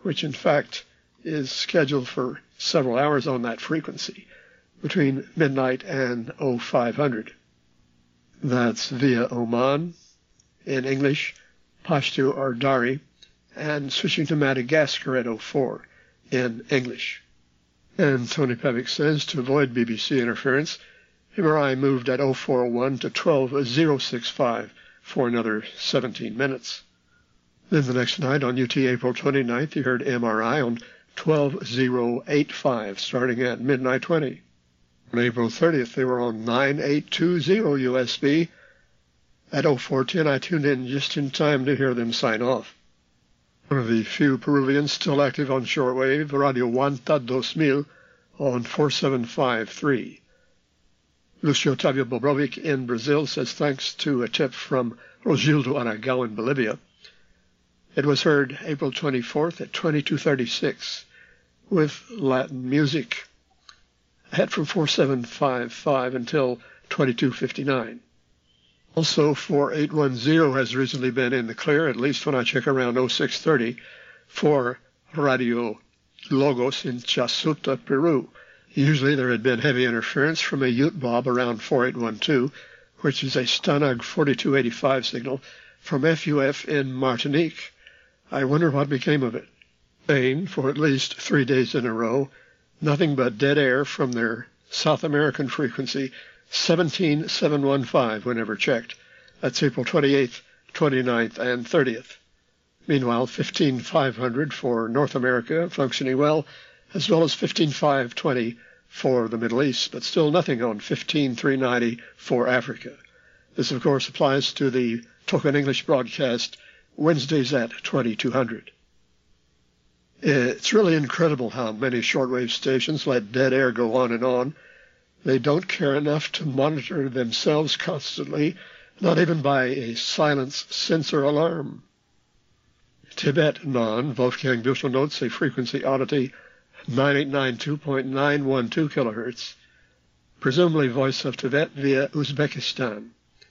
which in fact is scheduled for several hours on that frequency between midnight and 0500. That's via Oman in English, Pashto or Dari, and switching to Madagascar at 04 in English. And Tony Pevick says to avoid BBC interference, him or I moved at 0401 to 12065 for another 17 minutes. Then the next night on UT April 29th, he heard MRI on 12085 starting at midnight 20. On April 30th, they were on 9820 USB. At 0410, I tuned in just in time to hear them sign off. One of the few Peruvians still active on shortwave, Radio Wanta 2000 on 4753. Lucio Tavio Bobrovic in Brazil says thanks to a tip from Rogildo Aragão in Bolivia. It was heard April 24th at 2236 with Latin music. Ahead from 4755 until 2259. Also, 4810 has recently been in the clear, at least when I check around 0630, for Radio Logos in Chasuta, Peru. Usually there had been heavy interference from a Ute Bob around 4812, which is a Stanag 4285 signal from FUF in Martinique. I wonder what became of it. Spain, for at least 3 days in a row, nothing but dead air from their South American frequency, 17715 whenever checked. That's April 28th, 29th, and 30th. Meanwhile, 15500 for North America, functioning well, as well as 15520 for the Middle East, but still nothing on 15390 for Africa. This, of course, applies to the Token English broadcast Wednesdays at 2200. It's really incredible how many shortwave stations let dead air go on and on. They don't care enough to monitor themselves constantly, not even by a silence sensor alarm. Tibet Non, Wolfgang Büchel notes a frequency oddity 9892.912 kHz, presumably Voice of Tibet via Uzbekistan.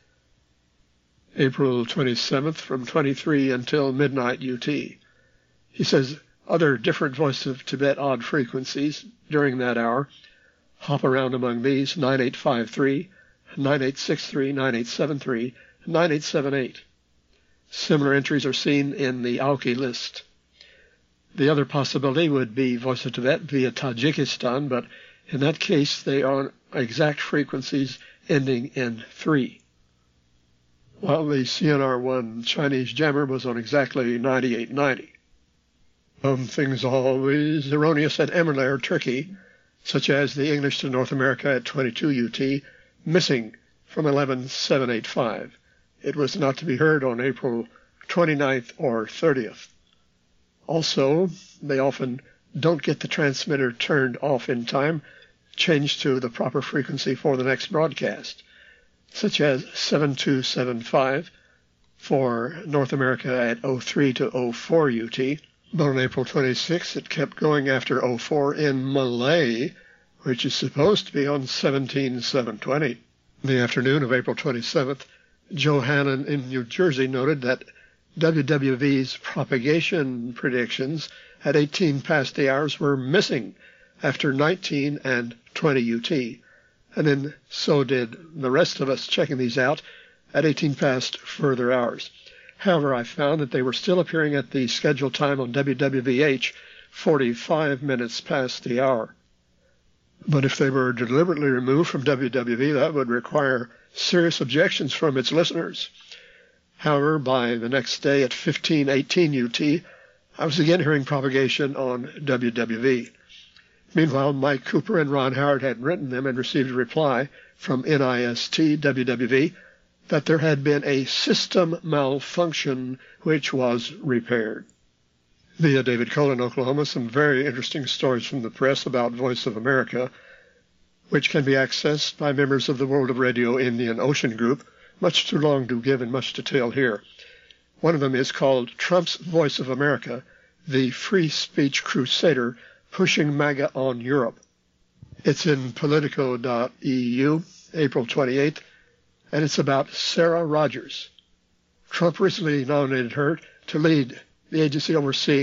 April 27th from 23 until midnight UT. He says other different Voice of Tibet odd frequencies during that hour hop around among these 9853, 9863, 9873, 9878. Similar entries are seen in the Auki list. The other possibility would be Voice of Tibet via Tajikistan, but in that case they are on exact frequencies ending in 3. While the CNR-1 Chinese jammer was on exactly 9890. Things always erroneous at Emirler, Turkey, such as the English to North America at 22 UT, missing from 11785. It was not to be heard on April 29th or 30th. Also, they often don't get the transmitter turned off in time, changed to the proper frequency for the next broadcast, such as 7275 for North America at 03 to 04 UT. But on April 26th, it kept going after 04 in Malay, which is supposed to be on 17720. In the afternoon of April 27th, Joe Hannon in New Jersey noted that WWV's propagation predictions at 18 past the hours were missing after 19 and 20 UT, and then so did the rest of us checking these out at 18 past further hours. However, I found that they were still appearing at the scheduled time on WWVH 45 minutes past the hour. But if they were deliberately removed from WWV, that would require serious objections from its listeners. However, by the next day at 1518 UT, I was again hearing propagation on WWV. Meanwhile, Mike Cooper and Ron Howard had written them and received a reply from NIST WWV that there had been a system malfunction which was repaired. Via David Cole in Oklahoma, some very interesting stories from the press about Voice of America, which can be accessed by members of the World of Radio Indian Ocean Group. Much too long to give in much detail here. One of them is called Trump's Voice of America, the Free Speech Crusader Pushing MAGA on Europe. It's in Politico.eu, April 28th, and it's about Sarah Rogers. Trump recently nominated her to lead the agency overseeing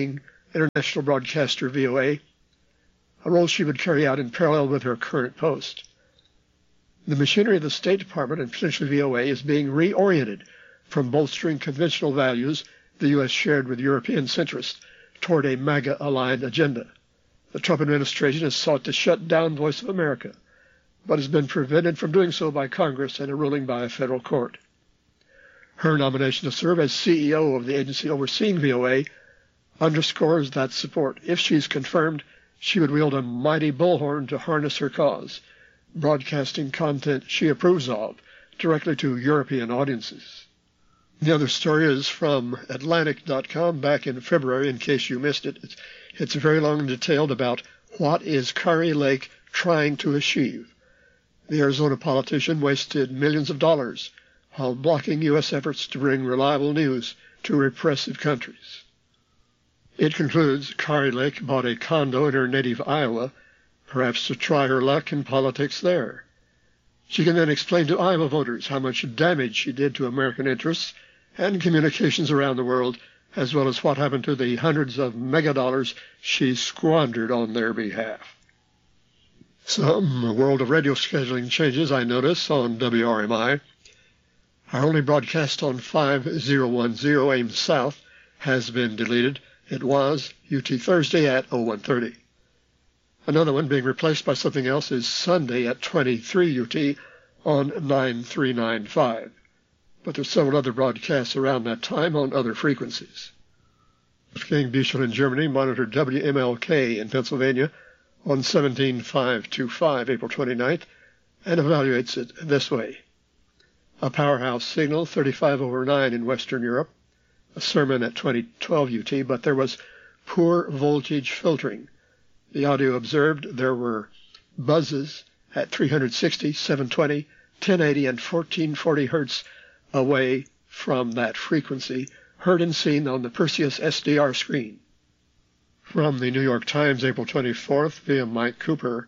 international broadcaster VOA, a role she would carry out in parallel with her current post. The machinery of the State Department and potentially VOA is being reoriented from bolstering conventional values the U.S. shared with European centrists toward a MAGA-aligned agenda. The Trump administration has sought to shut down Voice of America, but has been prevented from doing so by Congress and a ruling by a federal court. Her nomination to serve as CEO of the agency overseeing VOA underscores that support. If she's confirmed, she would wield a mighty bullhorn to harness her cause, broadcasting content she approves of directly to European audiences. The other story is from Atlantic.com back in February, in case you missed it. It's very long and detailed about what is Kari Lake trying to achieve. The Arizona politician wasted millions of dollars while blocking U.S. efforts to bring reliable news to repressive countries. It concludes Kari Lake bought a condo in her native Iowa, perhaps to try her luck in politics there. She can then explain to Iowa voters how much damage she did to American interests and communications around the world, as well as what happened to the hundreds of megadollars she squandered on their behalf. Some World of Radio scheduling changes I notice on WRMI. Our only broadcast on 5010 Ames South has been deleted. It was UT Thursday at 0130. Another one being replaced by something else is Sunday at 23 UT on 9395. But there's several other broadcasts around that time on other frequencies. Wolfgang Büchel in Germany monitored WMLK in Pennsylvania on 17525 April 29th and evaluates it this way. A powerhouse signal 35/9 in Western Europe, a sermon at 2012 UT, but there was poor voltage filtering. The audio observed there were buzzes at 360, 720, 1080, and 1440 hertz away from that frequency, heard and seen on the Perseus SDR screen. From the New York Times, April 24th, via Mike Cooper,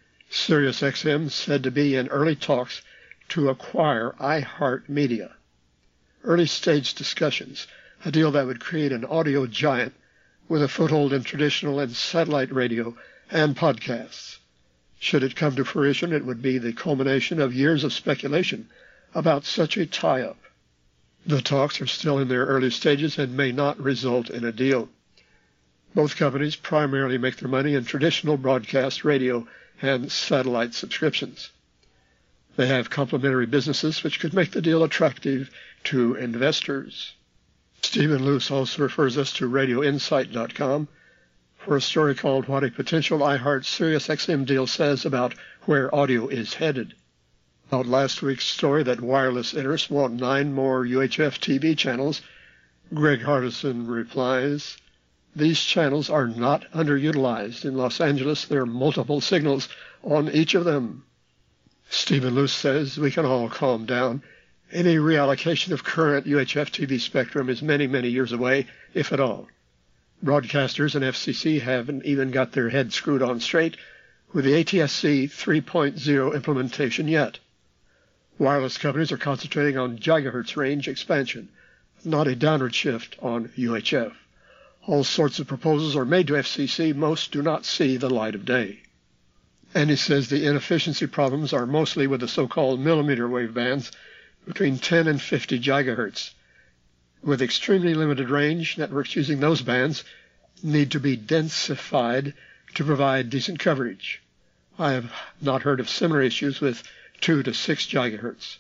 SiriusXM said to be in early talks to acquire iHeartMedia. Early-stage discussions, a deal that would create an audio giant with a foothold in traditional and satellite radio and podcasts. Should it come to fruition, it would be the culmination of years of speculation about such a tie-up. The talks are still in their early stages and may not result in a deal. Both companies primarily make their money in traditional broadcast radio and satellite subscriptions. They have complementary businesses which could make the deal attractive to investors. Stephen Luce also refers us to RadioInsight.com for a story called What a Potential iHeart SiriusXM Deal Says About Where Audio is Headed. About last week's story that wireless interests want 9 more UHF TV channels, Greg Hardison replies, these channels are not underutilized. In Los Angeles, there are multiple signals on each of them. Stephen Luce says we can all calm down. Any reallocation of current UHF TV spectrum is many, many years away, if at all. Broadcasters and FCC haven't even got their heads screwed on straight with the ATSC 3.0 implementation yet. Wireless companies are concentrating on gigahertz range expansion, not a downward shift on UHF. All sorts of proposals are made to FCC. Most do not see the light of day. And he says the inefficiency problems are mostly with the so-called millimeter wave bands between 10 and 50 gigahertz. With extremely limited range, networks using those bands need to be densified to provide decent coverage. I have not heard of similar issues with 2 to 6 gigahertz.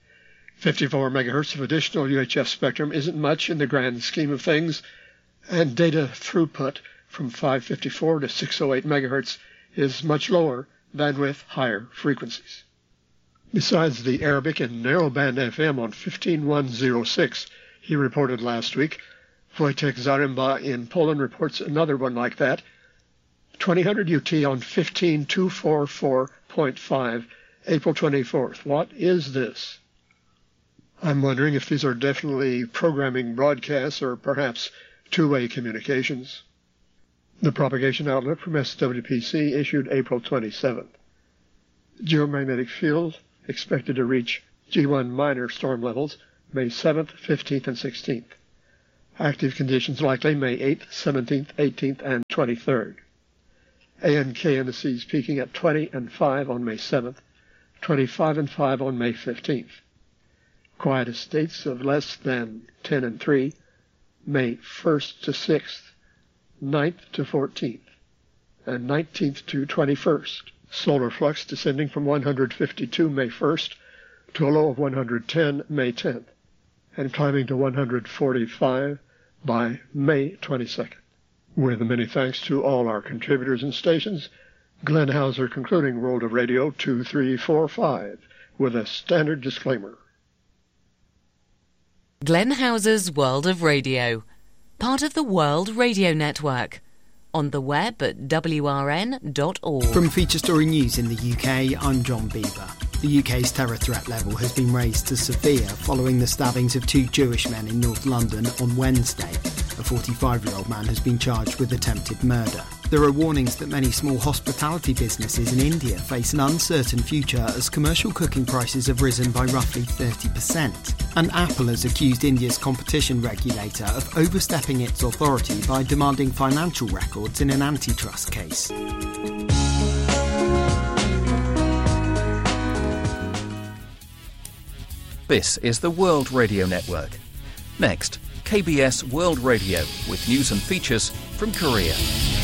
54 megahertz of additional UHF spectrum isn't much in the grand scheme of things, and data throughput from 554 to 608 megahertz is much lower than with higher frequencies. Besides the Arabic and narrowband FM on 15106, he reported last week, Wojtek Zaremba in Poland reports another one like that, 2000 UT on 15244.5, April 24th. What is this? I'm wondering if these are definitely programming broadcasts or perhaps two-way communications. The propagation outlook from SWPC issued April 27th. Geomagnetic field expected to reach G1 minor storm levels May 7th, 15th, and 16th. Active conditions likely May 8th, 17th, 18th, and 23rd. ANK indices peaking at 20 and 5 on May 7th, 25 and 5 on May 15th. Quietest states of less than 10 and 3, May 1st to 6th, 9th to 14th, and 19th to 21st. Solar flux descending from 152 May 1st to a low of 110 May 10th, and climbing to 145 by May 22nd. With many thanks to all our contributors and stations, Glenn Hauser concluding World of Radio 2345 with a standard disclaimer. Glenn Hauser's World of Radio, part of the World Radio Network. On the web at wrn.org. From Feature Story News in the UK, I'm John Bieber. The UK's terror threat level has been raised to severe following the stabbings of 2 Jewish men in North London on Wednesday. A 45-year-old man has been charged with attempted murder. There are warnings that many small hospitality businesses in India face an uncertain future as commercial cooking prices have risen by roughly 30%. And Apple has accused India's competition regulator of overstepping its authority by demanding financial records in an antitrust case. This is the World Radio Network. Next, KBS World Radio with news and features from Korea.